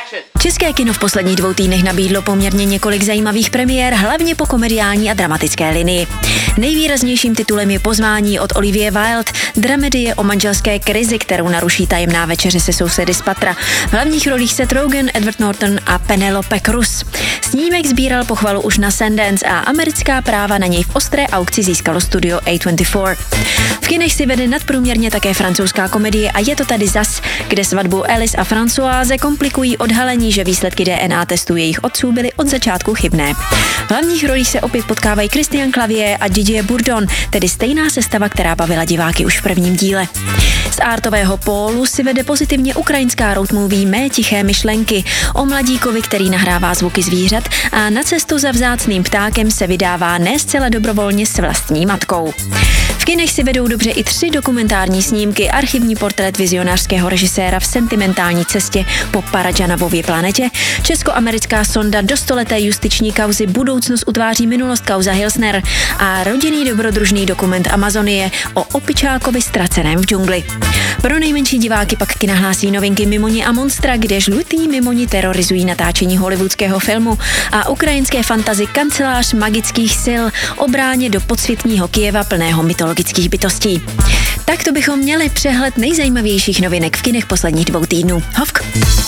České kino v posledních 2 týdnech nabídlo poměrně několik zajímavých premiér, hlavně po komediální a dramatické linii. Nejvýraznějším titulem je Pozvání od Olivie Wilde, dramedie o manželské krizi, kterou naruší tajemná večeře se sousedy z patra. V hlavních rolích Seth Rogen, Edward Norton a Penelope Cruz. Snímek sbíral pochvalu už na Sundance a americká práva na něj v ostré aukci získalo studio A24. V kinech si vede nadprůměrně také francouzská komedie a je to tady zas, kde svatbu Alice a Françoise komplikují odhalení, že výsledky DNA testů jejich otců byly od začátku chybné. V hlavních rolích se opět potkávají Christian Clavier a Didier Bourdon, tedy stejná sestava, která bavila diváky už v prvním díle. Z artového pólu si vede pozitivně ukrajinská road movie Mé tiché myšlenky o mladíkovi, který nahrává zvuky zvířat a na cestu za vzácným ptákem se vydává ne zcela dobrovolně s vlastní matkou. V kinech si vedou dobře i 3 dokumentární snímky, archivní portrét vizionářského režiséra v sentimentální cestě po Parajanovově planetě, česko-americká sonda do stoleté justiční kauzy Budoucnost utváří minulost kauza Hilsner a rodinný dobrodružný dokument Amazonie o opičákovi ztraceném v džungli. Pro nejmenší diváky pak kina hlásí novinky Mimoni a Monstra, kde žlutý mimoni terorizují natáčení hollywoodského filmu a ukrajinské fantasy Kancelář magických sil o bráně do podsvětního Kyjeva plného mytologických bytostí. Tak to bychom měli přehled nejzajímavějších novinek v kinech posledních 2 týdnů. Hovk!